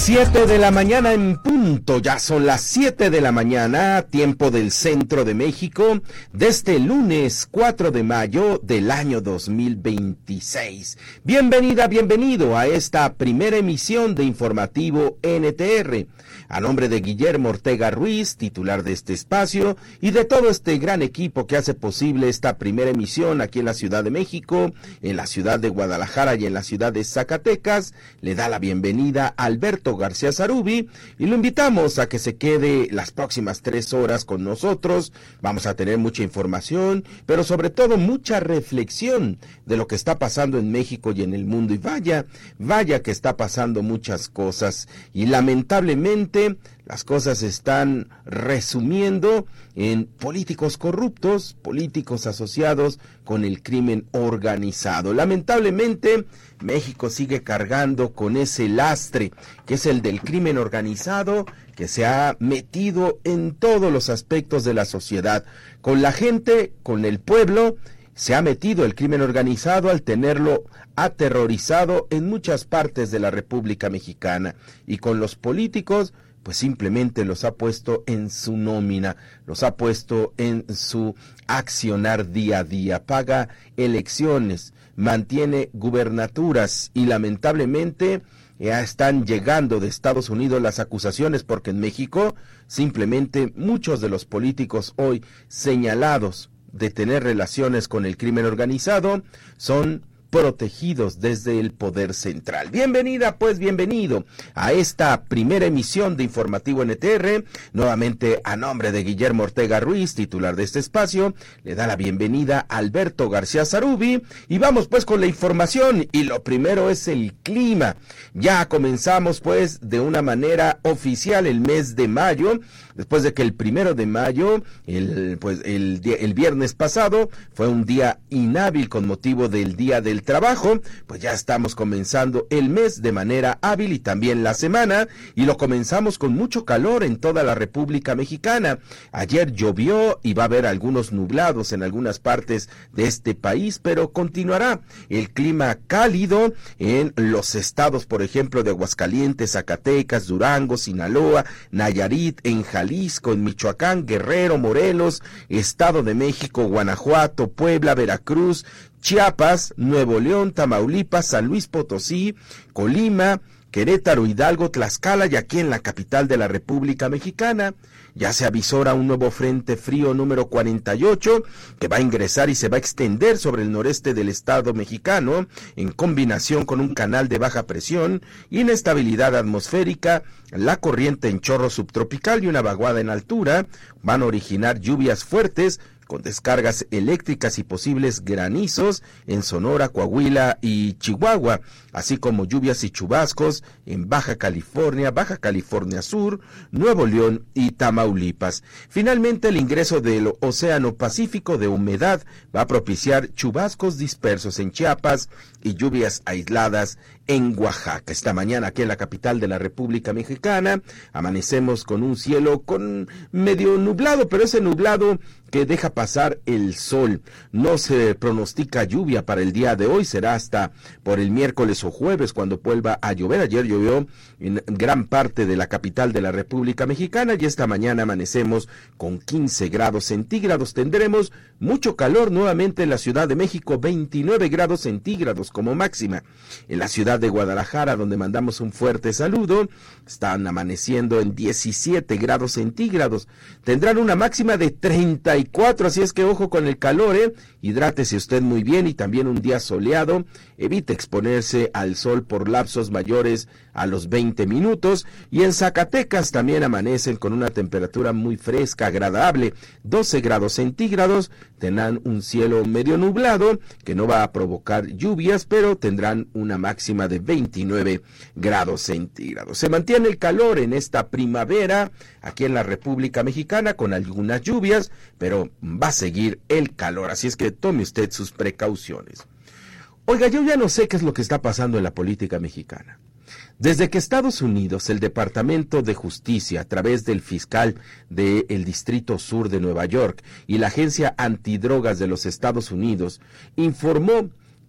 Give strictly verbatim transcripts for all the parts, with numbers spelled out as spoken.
Siete de la mañana en punto, ya son las siete de la mañana, tiempo del centro de México, de este lunes cuatro de mayo del año dos mil veintiséis. Bienvenida, bienvenido a esta primera emisión de Informativo N T R. A nombre de Guillermo Ortega Ruiz, titular de este espacio, y de todo este gran equipo que hace posible esta primera emisión aquí en la Ciudad de México, en la ciudad de Guadalajara y en la ciudad de Zacatecas, le da la bienvenida a Alberto García Zarubi y lo invitamos a que se quede las próximas tres horas con nosotros. Vamos a tener mucha información, pero sobre todo mucha reflexión de lo que está pasando en México y en el mundo. Y vaya, vaya que está pasando muchas cosas y lamentablemente las cosas se están resumiendo en políticos corruptos, políticos asociados con el crimen organizado. Lamentablemente, México sigue cargando con ese lastre, que es el del crimen organizado, que se ha metido en todos los aspectos de la sociedad. Con la gente, con el pueblo, se ha metido el crimen organizado al tenerlo aterrorizado en muchas partes de la República Mexicana. Y con los políticos, pues simplemente los ha puesto en su nómina, los ha puesto en su accionar día a día, paga elecciones, mantiene gubernaturas y lamentablemente ya están llegando de Estados Unidos las acusaciones porque en México simplemente muchos de los políticos hoy señalados de tener relaciones con el crimen organizado son protegidos desde el poder central. Bienvenida, pues bienvenido a esta primera emisión de Informativo N T R. Nuevamente a nombre de Guillermo Ortega Ruiz, titular de este espacio, le da la bienvenida a Alberto García Zarubi y vamos pues con la información y lo primero es el clima. Ya comenzamos pues de una manera oficial el mes de mayo, después de que el primero de mayo, el, pues el, el viernes pasado, fue un día inhábil con motivo del Día del Trabajo, pues ya estamos comenzando el mes de manera hábil y también la semana, y lo comenzamos con mucho calor en toda la República Mexicana. Ayer llovió y va a haber algunos nublados en algunas partes de este país, pero continuará el clima cálido en los estados, por ejemplo, de Aguascalientes, Zacatecas, Durango, Sinaloa, Nayarit, en Jalisco, en Michoacán, Guerrero, Morelos, Estado de México, Guanajuato, Puebla, Veracruz, Chiapas, Nuevo León, Tamaulipas, San Luis Potosí, Colima, Querétaro, Hidalgo, Tlaxcala y aquí en la capital de la República Mexicana. Ya se avisora un nuevo frente frío número cuarenta y ocho que va a ingresar y se va a extender sobre el noreste del estado mexicano en combinación con un canal de baja presión, inestabilidad atmosférica, la corriente en chorro subtropical y una vaguada en altura. Van a originar lluvias fuertes con descargas eléctricas y posibles granizos en Sonora, Coahuila y Chihuahua, así como lluvias y chubascos en Baja California, Baja California Sur, Nuevo León y Tamaulipas. Finalmente, el ingreso del Océano Pacífico de humedad va a propiciar chubascos dispersos en Chiapas y lluvias aisladas en Oaxaca. Esta mañana aquí en la capital de la República Mexicana amanecemos con un cielo con medio nublado, pero ese nublado que deja pasar el sol. No se pronostica lluvia para el día de hoy, será hasta por el miércoles o jueves cuando vuelva a llover. Ayer llovió en gran parte de la capital de la República Mexicana y esta mañana amanecemos con quince grados centígrados. Tendremos mucho calor nuevamente en la Ciudad de México, veintinueve grados centígrados como máxima. En la ciudad de Guadalajara, donde mandamos un fuerte saludo, están amaneciendo en diecisiete grados centígrados. Tendrán una máxima de treinta y cuatro, así es que ojo con el calor, ¿eh? Hidrátese usted muy bien y también un día soleado. Evite exponerse al sol por lapsos mayores a los veinte minutos. Y en Zacatecas también amanecen con una temperatura muy fresca, agradable, doce grados centígrados. Tendrán un cielo medio nublado que no va a provocar lluvias, pero tendrán una máxima de veintinueve grados centígrados. Se mantiene el calor en esta primavera aquí en la República Mexicana con algunas lluvias, pero va a seguir el calor, así es que tome usted sus precauciones. Oiga, yo ya no sé qué es lo que está pasando en la política mexicana. Desde que Estados Unidos, el Departamento de Justicia, a través del fiscal del Distrito Sur de Nueva York y la Agencia Antidrogas de los Estados Unidos, informó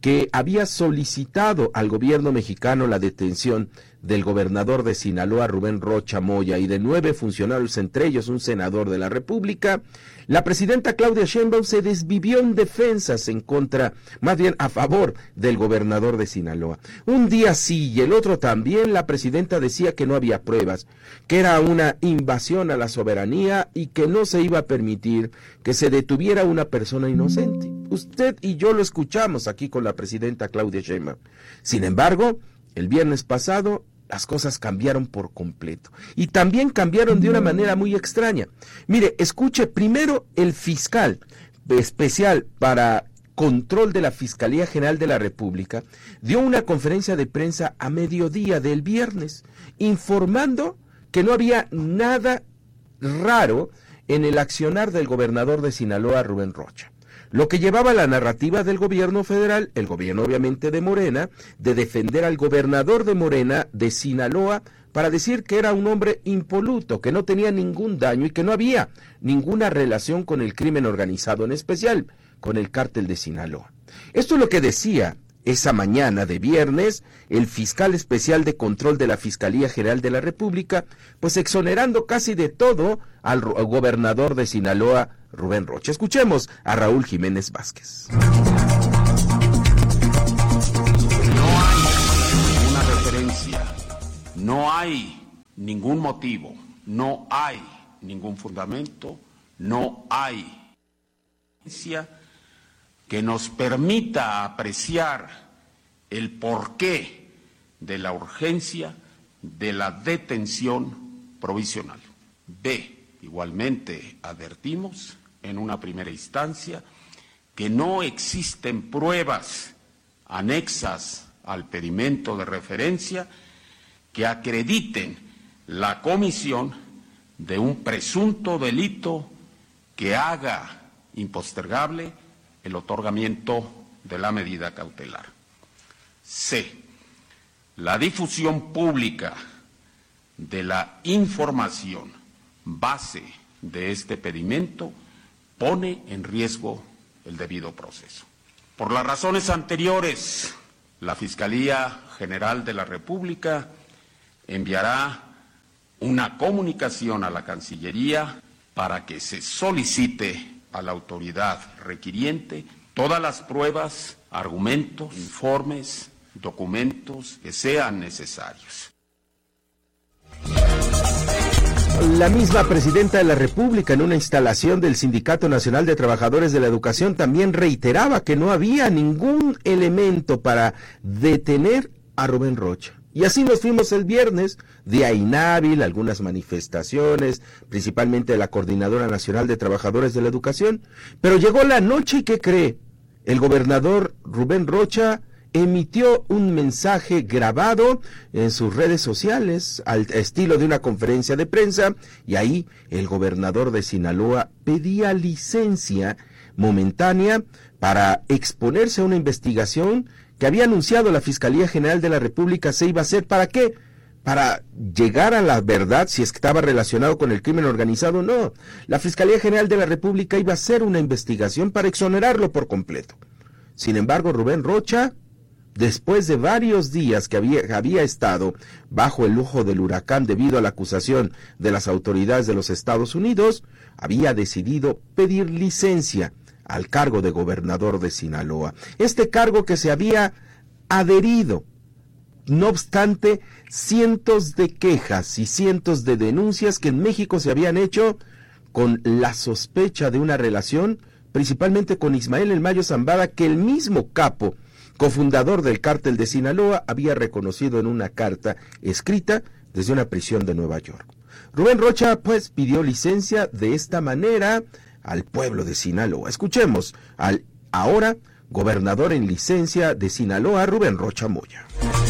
que había solicitado al gobierno mexicano la detención del gobernador de Sinaloa, Rubén Rocha Moya, y de nueve funcionarios, entre ellos un senador de la República, la presidenta Claudia Sheinbaum se desvivió en defensas en contra, más bien a favor del gobernador de Sinaloa. Un día sí y el otro también, la presidenta decía que no había pruebas, que era una invasión a la soberanía y que no se iba a permitir que se detuviera una persona inocente. Usted y yo lo escuchamos aquí con la presidenta Claudia Sheinbaum. Sin embargo, el viernes pasado las cosas cambiaron por completo. Y también cambiaron de una manera muy extraña. Mire, escuche, primero el fiscal especial para control de la Fiscalía General de la República dio una conferencia de prensa a mediodía del viernes, informando que no había nada raro en el accionar del gobernador de Sinaloa, Rubén Rocha. Lo que llevaba la narrativa del gobierno federal, el gobierno obviamente de Morena, de defender al gobernador de Morena de Sinaloa para decir que era un hombre impoluto, que no tenía ningún daño y que no había ninguna relación con el crimen organizado, en especial con el cártel de Sinaloa. Esto es lo que decía esa mañana de viernes el fiscal especial de control de la Fiscalía General de la República, pues exonerando casi de todo al gobernador de Sinaloa, Rubén Rocha. Escuchemos a Raúl Jiménez Vázquez. No hay ninguna referencia, no hay ningún motivo, no hay ningún fundamento, no hay que nos permita apreciar el porqué de la urgencia de la detención provisional. B. Igualmente advertimos en una primera instancia que no existen pruebas anexas al pedimento de referencia que acrediten la comisión de un presunto delito que haga impostergable el otorgamiento de la medida cautelar. C. La difusión pública de la información base de este pedimento pone en riesgo el debido proceso. Por las razones anteriores, la Fiscalía General de la República enviará una comunicación a la Cancillería para que se solicite a la autoridad requiriente todas las pruebas, argumentos, informes, documentos que sean necesarios. La misma presidenta de la República, en una instalación del Sindicato Nacional de Trabajadores de la Educación, también reiteraba que no había ningún elemento para detener a Rubén Rocha. Y así nos fuimos el viernes, día inhábil, algunas manifestaciones, principalmente de la Coordinadora Nacional de Trabajadores de la Educación. Pero llegó la noche y ¿qué cree? El gobernador Rubén Rocha emitió un mensaje grabado en sus redes sociales al estilo de una conferencia de prensa, y ahí el gobernador de Sinaloa pedía licencia momentánea para exponerse a una investigación que había anunciado la Fiscalía General de la República se iba a hacer. ¿Para qué? Para llegar a la verdad si es que estaba relacionado con el crimen organizado o no. La Fiscalía General de la República iba a hacer una investigación para exonerarlo por completo. Sin embargo, Rubén Rocha, después de varios días que había, había estado bajo el ojo del huracán debido a la acusación de las autoridades de los Estados Unidos, había decidido pedir licencia al cargo de gobernador de Sinaloa. Este cargo que se había adherido, no obstante, cientos de quejas y cientos de denuncias que en México se habían hecho con la sospecha de una relación, principalmente con Ismael El Mayo Zambada, que el mismo capo, cofundador del cártel de Sinaloa, había reconocido en una carta escrita desde una prisión de Nueva York. Rubén Rocha, pues, pidió licencia de esta manera al pueblo de Sinaloa. Escuchemos al ahora gobernador en licencia de Sinaloa, Rubén Rocha Moya.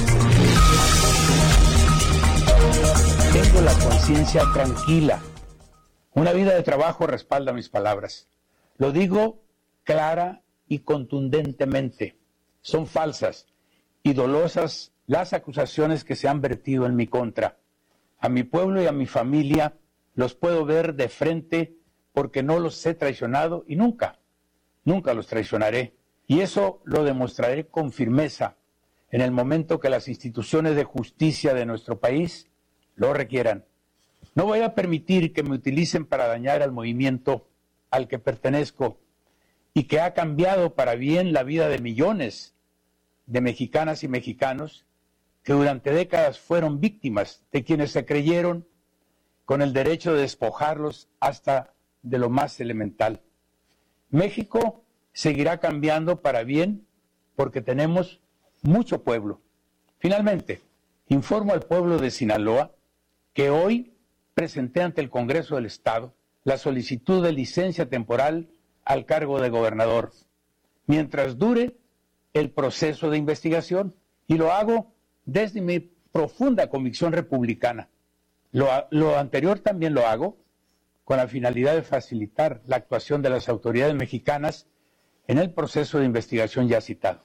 Tengo la conciencia tranquila. Una vida de trabajo respalda mis palabras. Lo digo clara y contundentemente. Son falsas y dolosas las acusaciones que se han vertido en mi contra. A mi pueblo y a mi familia los puedo ver de frente porque no los he traicionado y nunca, nunca los traicionaré. Y eso lo demostraré con firmeza en el momento que las instituciones de justicia de nuestro país lo requieran. No voy a permitir que me utilicen para dañar al movimiento al que pertenezco y que ha cambiado para bien la vida de millones de mexicanas y mexicanos que durante décadas fueron víctimas de quienes se creyeron con el derecho de despojarlos hasta de lo más elemental. México seguirá cambiando para bien porque tenemos mucho pueblo. Finalmente, informo al pueblo de Sinaloa que hoy presenté ante el Congreso del Estado la solicitud de licencia temporal al cargo de gobernador, mientras dure el proceso de investigación, y lo hago desde mi profunda convicción republicana. Lo, lo anterior también lo hago con la finalidad de facilitar la actuación de las autoridades mexicanas en el proceso de investigación ya citado.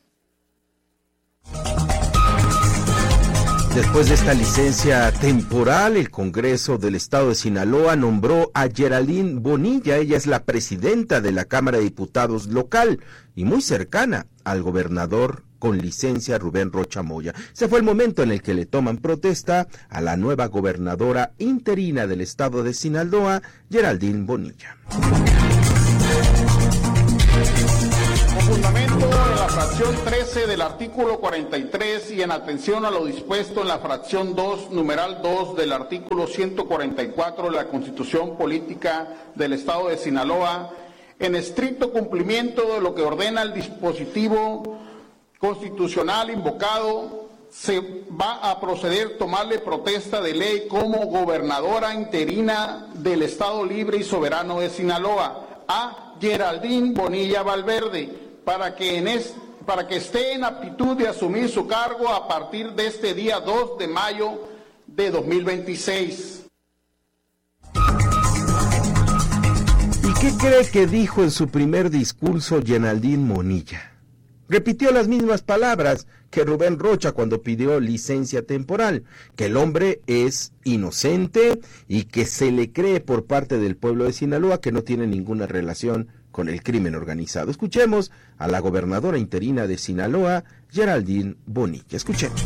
Después de esta licencia temporal, el Congreso del Estado de Sinaloa nombró a Geraldine Bonilla. Ella es la presidenta de la Cámara de Diputados local y muy cercana al gobernador con licencia Rubén Rocha Moya. Ese fue el momento en el que le toman protesta a la nueva gobernadora interina del Estado de Sinaloa, Geraldine Bonilla. Fundamento en la fracción trece del artículo cuarenta y tres y en atención a lo dispuesto en la fracción dos, numeral dos del artículo ciento cuarenta y cuatro de la Constitución Política del Estado de Sinaloa, en estricto cumplimiento de lo que ordena el dispositivo constitucional invocado, se va a proceder tomarle protesta de ley como gobernadora interina del Estado Libre y Soberano de Sinaloa a Geraldine Bonilla Valverde, para que, en es, para que esté en aptitud de asumir su cargo a partir de este día dos de mayo de dos mil veintiséis. ¿Y qué cree que dijo en su primer discurso Geraldine Bonilla? Repitió las mismas palabras que Rubén Rocha cuando pidió licencia temporal, que el hombre es inocente y que se le cree por parte del pueblo de Sinaloa que no tiene ninguna relación con el crimen organizado. Escuchemos a la gobernadora interina de Sinaloa, Geraldine Bonilla. Escuchemos.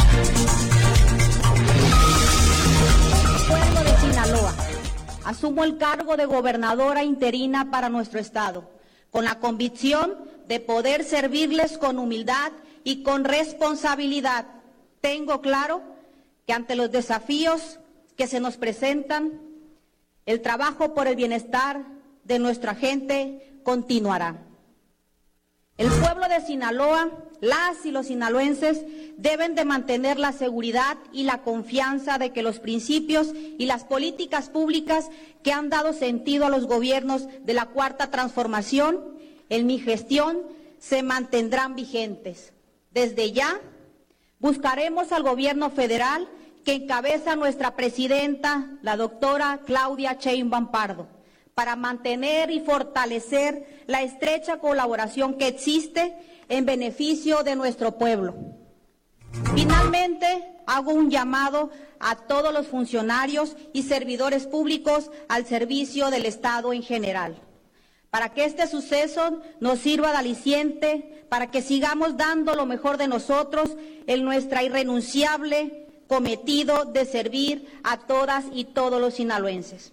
Pueblo de Sinaloa, asumo el cargo de gobernadora interina para nuestro estado, con la convicción de poder servirles con humildad y con responsabilidad. Tengo claro que ante los desafíos que se nos presentan, el trabajo por el bienestar de nuestra gente continuará. El pueblo de Sinaloa, las y los sinaloenses deben de mantener la seguridad y la confianza de que los principios y las políticas públicas que han dado sentido a los gobiernos de la Cuarta Transformación en mi gestión se mantendrán vigentes. Desde ya buscaremos al gobierno federal que encabeza nuestra presidenta, la doctora Claudia Sheinbaum Pardo, para mantener y fortalecer la estrecha colaboración que existe en beneficio de nuestro pueblo. Finalmente, hago un llamado a todos los funcionarios y servidores públicos al servicio del Estado en general, para que este suceso nos sirva de aliciente, para que sigamos dando lo mejor de nosotros en nuestra irrenunciable cometido de servir a todas y todos los sinaloenses.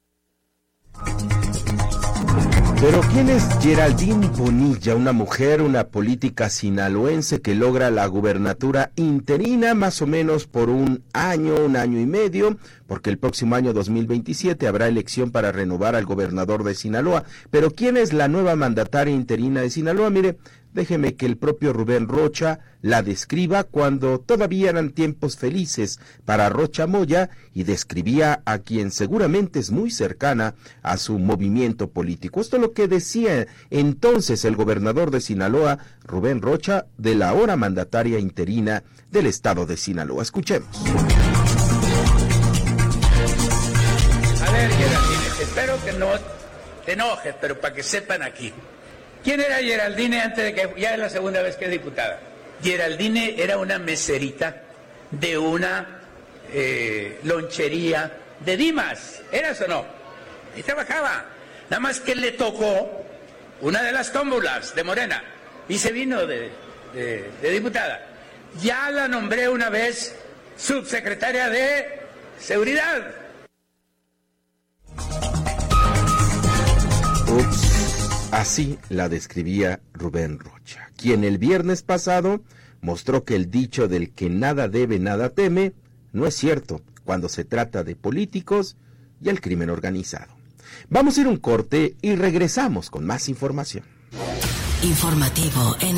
Pero ¿quién es Geraldine Bonilla? Una mujer, una política sinaloense que logra la gubernatura interina más o menos por un año, un año y medio, porque el próximo año dos mil veintisiete habrá elección para renovar al gobernador de Sinaloa. Pero ¿quién es la nueva mandataria interina de Sinaloa? Mire, déjeme que el propio Rubén Rocha la describa cuando todavía eran tiempos felices para Rocha Moya y describía a quien seguramente es muy cercana a su movimiento político. Esto es lo que decía entonces el gobernador de Sinaloa, Rubén Rocha, de la ahora mandataria interina del estado de Sinaloa. Escuchemos. A ver, Geraldine, espero que no te enojes, pero para que sepan aquí. ¿Quién era Geraldine antes de que ya es la segunda vez que es diputada? Geraldine era una meserita de una eh, lonchería de Dimas, ¿eras o no? Ahí trabajaba, nada más que le tocó una de las tómbolas de Morena y se vino de, de, de diputada. Ya la nombré una vez subsecretaria de Seguridad. Ups, así la describía Rubén Rocha, quien el viernes pasado mostró que el dicho del que nada debe, nada teme, no es cierto cuando se trata de políticos y el crimen organizado. Vamos a ir a un corte y regresamos con más información. Informativo en